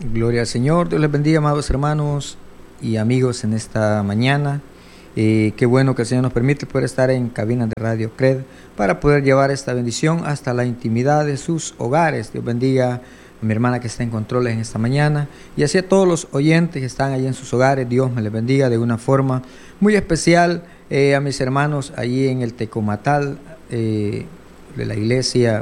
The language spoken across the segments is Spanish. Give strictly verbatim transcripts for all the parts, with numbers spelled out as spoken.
Gloria al Señor. Dios les bendiga, amados hermanos y amigos, en esta mañana. Eh, qué bueno que el Señor nos permite poder estar en cabinas de Radio Cred para poder llevar esta bendición hasta la intimidad de sus hogares. Dios bendiga a mi hermana que está en controles en esta mañana, y así a todos los oyentes que están allí en sus hogares. Dios me les bendiga de una forma muy especial. Eh, a mis hermanos allí en el Tecomatal eh, de la iglesia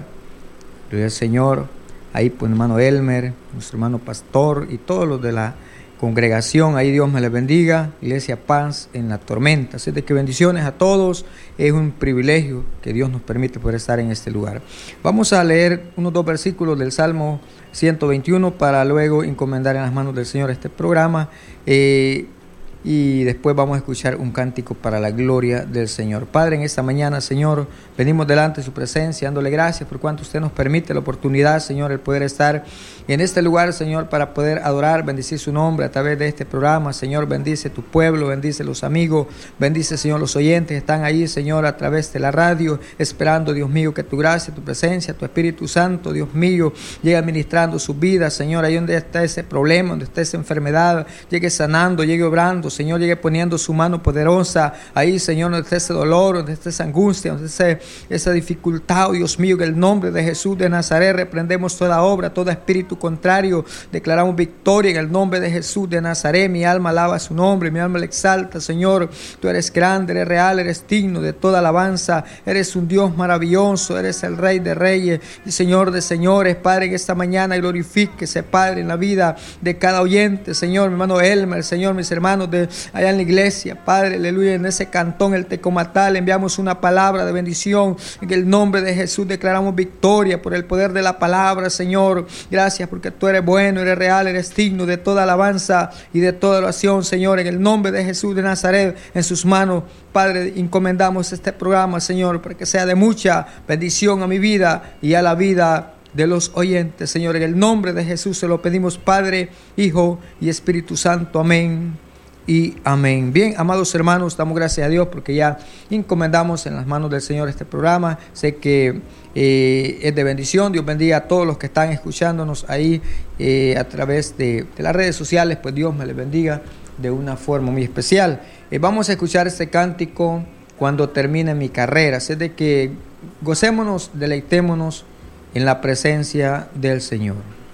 del Señor, ahí pues hermano Elmer, nuestro hermano pastor y todos los de la congregación, ahí Dios me les bendiga. Iglesia Paz en la Tormenta. Así de que bendiciones a todos. Es un privilegio que Dios nos permite poder estar en este lugar. Vamos a leer unos dos versículos del Salmo ciento veintiuno para luego encomendar en las manos del Señor este programa. Eh, Y después vamos a escuchar un cántico para la gloria del Señor. Padre, en esta mañana, Señor, venimos delante de su presencia, dándole gracias por cuanto usted nos permite la oportunidad, Señor, el poder estar en este lugar, Señor, para poder adorar, bendecir su nombre a través de este programa. Señor, bendice tu pueblo, bendice los amigos, bendice, Señor, los oyentes que están ahí, Señor, a través de la radio, esperando, Dios mío, que tu gracia, tu presencia, tu Espíritu Santo, Dios mío, llegue administrando sus vidas, Señor, ahí donde está ese problema, donde está esa enfermedad, llegue sanando, llegue obrando, Señor, llegue poniendo su mano poderosa ahí, Señor, donde está ese dolor, donde está esa angustia, donde está esa dificultad, oh Dios mío, que en el nombre de Jesús de Nazaret reprendemos toda obra, todo espíritu contrario, declaramos victoria en el nombre de Jesús de Nazaret. Mi alma alaba su nombre, mi alma le exalta, Señor. Tú eres grande, eres real, eres digno de toda alabanza, eres un Dios maravilloso, eres el Rey de Reyes y Señor de Señores. Padre, en esta mañana glorifíquese, Padre, en la vida de cada oyente, Señor, mi hermano Elmer, Señor, mis hermanos de allá en la iglesia, Padre, aleluya, en ese cantón, el Tecomatal, enviamos una palabra de bendición, en el nombre de Jesús declaramos victoria por el poder de la palabra, Señor. Gracias porque tú eres bueno, eres real, eres digno de toda alabanza y de toda oración, Señor, en el nombre de Jesús de Nazaret. En sus manos, Padre, encomendamos este programa, Señor, para que sea de mucha bendición a mi vida y a la vida de los oyentes, Señor, en el nombre de Jesús se lo pedimos, Padre, Hijo y Espíritu Santo, amén y amén. Bien, amados hermanos, damos gracias a Dios porque ya encomendamos en las manos del Señor este programa. Sé que eh, es de bendición. Dios bendiga a todos los que están escuchándonos ahí eh, a través de, de las redes sociales. Pues Dios me les bendiga de una forma muy especial. Eh, vamos a escuchar este cántico, Cuando termine mi carrera. Así de que gocémonos, deleitémonos en la presencia del Señor.